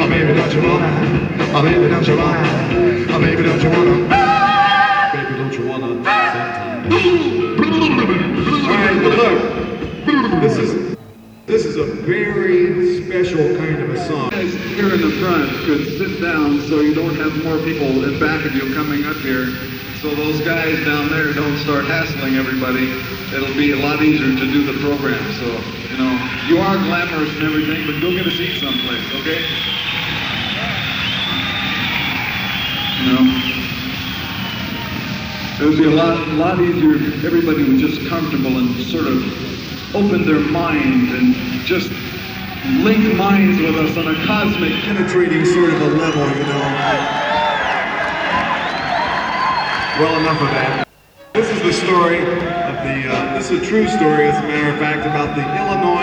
baby, don't you wanna? Oh, baby, don't you wanna? Oh, baby, don't you wanna? Baby, don't you wanna? Alright, but look, this is a very special kind of a song. Guys here in the front could sit down so you don't have more people in back of you coming up here. So those guys down there don't start hassling everybody. It'll be a lot easier to do the program. So, you know, you are glamorous and everything, but go get a seat someplace, okay? You know, it would be a lot easier if everybody was just comfortable and sort of open their mind and just link minds with us on a cosmic, Penetrating sort of a level, you know. Well, enough of that. This is the story of this is a true story, as a matter of fact, about the Illinois